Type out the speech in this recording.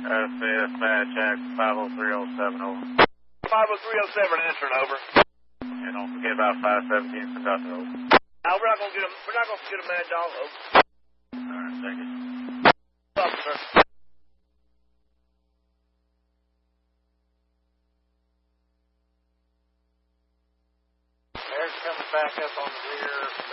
Dispatch, Jack 50307, over. 50307, answering, over. And don't forget about 517 conductor, over. Now, we're not going to get a mad dog, over. Alright, thank you. Up, sir. Air's coming back up on the rear.